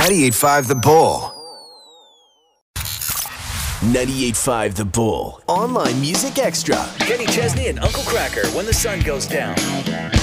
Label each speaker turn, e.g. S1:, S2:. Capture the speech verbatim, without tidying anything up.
S1: ninety-eight point five The Bull.
S2: ninety-eight point five The Bull. Online Music Extra.
S3: Kenny Chesney and Uncle Kracker when the sun goes down.